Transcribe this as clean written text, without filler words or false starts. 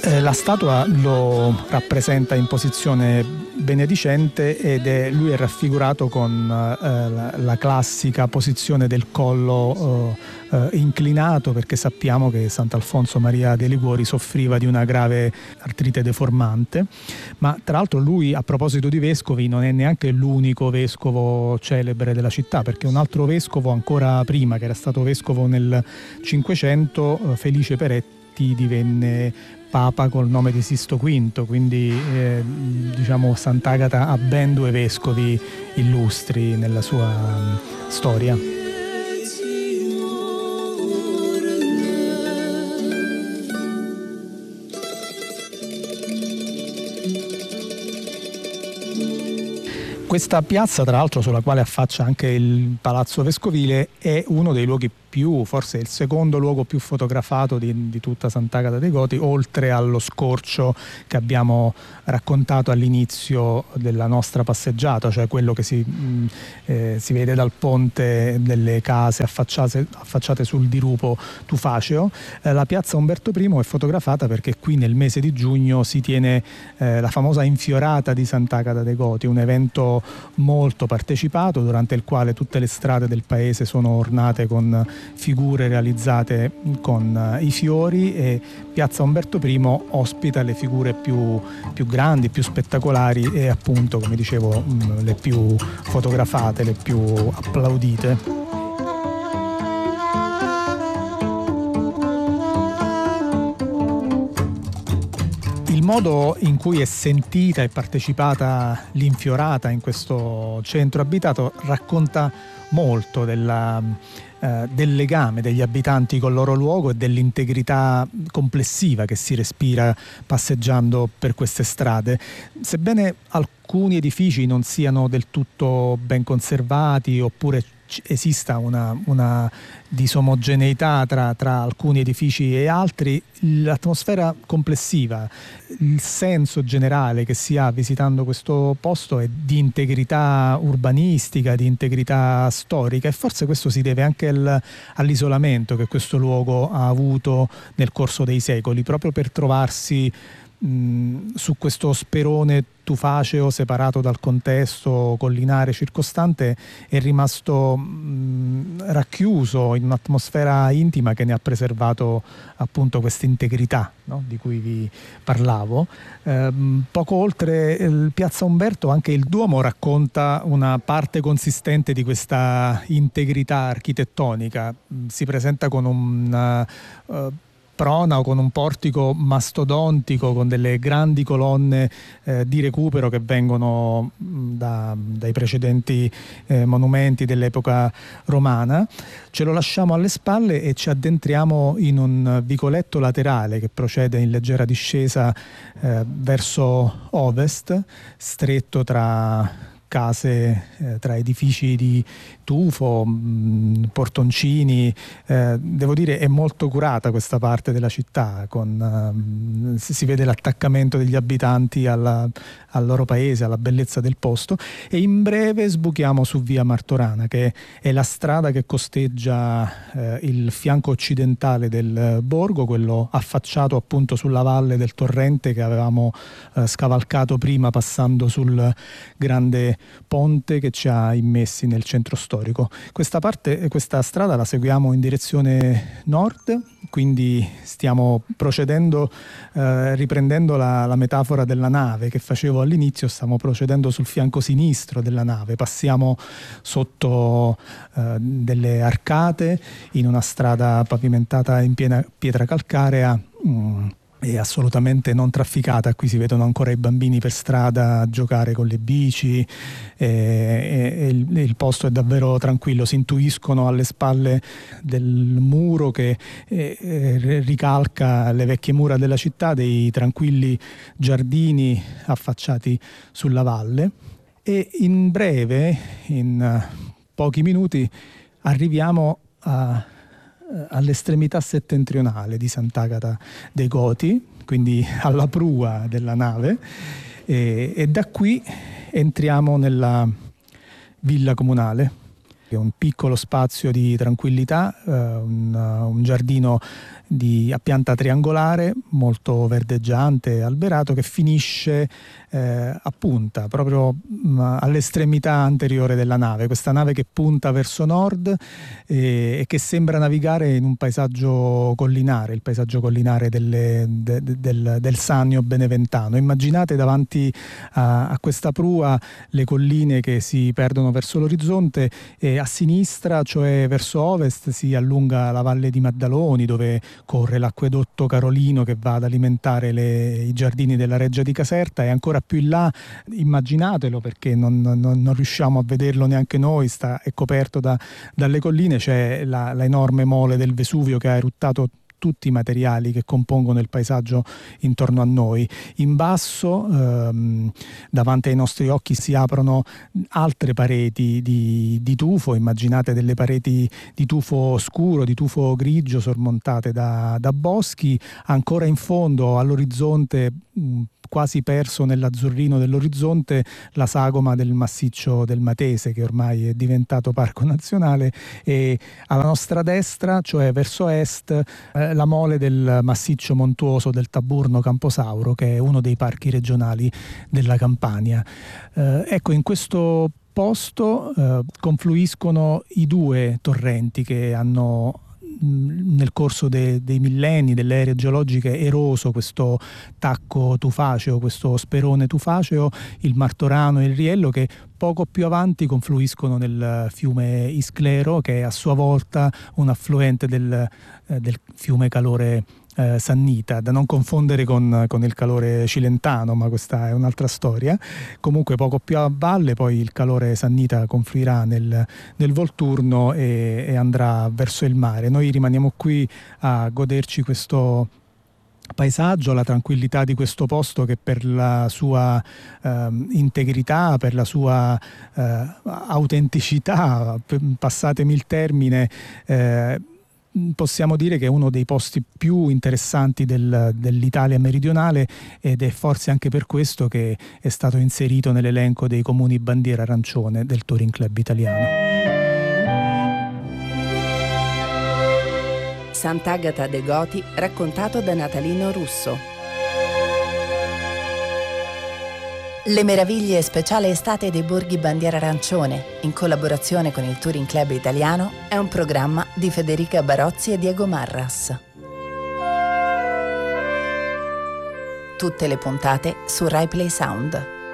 La statua lo rappresenta in posizione benedicente ed lui è raffigurato con la classica posizione del collo inclinato, perché sappiamo che Sant'Alfonso Maria de' Liguori soffriva di una grave artrite deformante. Ma tra l'altro lui, a proposito di vescovi, non è neanche l'unico vescovo celebre della città, perché un altro vescovo ancora prima, che era stato vescovo nel Cinquecento, Felice Peretti, divenne Papa col nome di Sisto V, quindi diciamo Sant'Agata ha ben due vescovi illustri nella sua storia. Questa piazza, tra l'altro, sulla quale affaccia anche il Palazzo Vescovile, è uno dei luoghi forse il secondo luogo più fotografato di tutta Sant'Agata dei Goti, oltre allo scorcio che abbiamo raccontato all'inizio della nostra passeggiata, cioè quello che si vede dal ponte delle case affacciate sul dirupo Tufaceo. La piazza Umberto I è fotografata perché qui nel mese di giugno si tiene la famosa infiorata di Sant'Agata dei Goti, un evento molto partecipato durante il quale tutte le strade del paese sono ornate con figure realizzate con i fiori, e piazza Umberto I ospita le figure più grandi, più spettacolari e appunto, come dicevo, le più fotografate, le più applaudite. Il modo in cui è sentita e partecipata l'infiorata in questo centro abitato racconta molto del legame degli abitanti col loro luogo e dell'integrità complessiva che si respira passeggiando per queste strade. Sebbene alcuni edifici non siano del tutto ben conservati, oppure esista una disomogeneità tra alcuni edifici e altri, l'atmosfera complessiva, il senso generale che si ha visitando questo posto è di integrità urbanistica, di integrità storica, e forse questo si deve anche all'isolamento che questo luogo ha avuto nel corso dei secoli, proprio per trovarsi su questo sperone tufaceo separato dal contesto collinare circostante. È rimasto racchiuso in un'atmosfera intima che ne ha preservato appunto questa integrità, no? Di cui vi parlavo. Poco oltre il Piazza Umberto anche il Duomo racconta una parte consistente di questa integrità architettonica. Si presenta con un prona o con un portico mastodontico con delle grandi colonne di recupero che vengono dai precedenti monumenti dell'epoca romana. Ce lo lasciamo alle spalle e ci addentriamo in un vicoletto laterale che procede in leggera discesa verso ovest, stretto tra case, tra edifici di tufo, portoncini. Devo dire è molto curata questa parte della città, si vede l'attaccamento degli abitanti al loro paese, alla bellezza del posto, e in breve sbuchiamo su via Martorana, che è la strada che costeggia il fianco occidentale del borgo, quello affacciato appunto sulla valle del torrente che avevamo scavalcato prima passando sul grande ponte che ci ha immessi nel centro storico. Questa strada la seguiamo in direzione nord, quindi stiamo procedendo, riprendendo la metafora della nave che facevo all'inizio. Stiamo procedendo sul fianco sinistro della nave, passiamo sotto delle arcate in una strada pavimentata in piena pietra calcarea, è assolutamente non trafficata. Qui si vedono ancora i bambini per strada a giocare con le bici, e il posto è davvero tranquillo. Si intuiscono alle spalle del muro che ricalca le vecchie mura della città dei tranquilli giardini affacciati sulla valle, e in breve, in pochi minuti, arriviamo all'estremità settentrionale di Sant'Agata dei Goti, quindi alla prua della nave, e da qui entriamo nella villa comunale. È un piccolo spazio di tranquillità, un giardino a pianta triangolare, molto verdeggiante, alberato, che finisce a punta, proprio all'estremità anteriore della nave. Questa nave che punta verso nord e che sembra navigare in un paesaggio collinare, il paesaggio collinare del Sannio beneventano. Immaginate davanti a questa prua le colline che si perdono verso l'orizzonte, e a sinistra, cioè verso ovest, si allunga la valle di Maddaloni, dove corre l'acquedotto Carolino che va ad alimentare i giardini della Reggia di Caserta, e ancora più in là, immaginatelo perché non riusciamo a vederlo neanche noi, è coperto dalle colline, c'è la enorme mole del Vesuvio che ha eruttato tutti i materiali che compongono il paesaggio intorno a noi. In basso, davanti ai nostri occhi, si aprono altre pareti di tufo. Immaginate delle pareti di tufo scuro, di tufo grigio, sormontate da boschi. Ancora in fondo, all'orizzonte, quasi perso nell'azzurrino dell'orizzonte, la sagoma del massiccio del Matese, che ormai è diventato parco nazionale, e alla nostra destra, cioè verso est, la mole del massiccio montuoso del Taburno Camposauro, che è uno dei parchi regionali della Campania. Ecco, in questo posto confluiscono i due torrenti che hanno nel corso dei millenni, delle ere geologiche, eroso questo tacco tufaceo, questo sperone tufaceo, il Martorano e il Riello, che poco più avanti confluiscono nel fiume Isclero, che è a sua volta un affluente del fiume Calore Sannita, da non confondere con il Calore Cilentano, ma questa è un'altra storia. Comunque poco più a valle poi il Calore Sannita confluirà nel Volturno e andrà verso il mare. Noi rimaniamo qui a goderci questo paesaggio, la tranquillità di questo posto, che per la sua integrità, per la sua autenticità, passatemi il termine, possiamo dire che è uno dei posti più interessanti dell'Italia meridionale, ed è forse anche per questo che è stato inserito nell'elenco dei comuni bandiera arancione del Touring Club italiano. Sant'Agata de' Goti, raccontato da Natalino Russo. Le meraviglie speciale estate dei borghi bandiera arancione, in collaborazione con il Touring Club italiano, è un programma di Federica Barozzi e Diego Marras. Tutte le puntate su Rai Play Sound.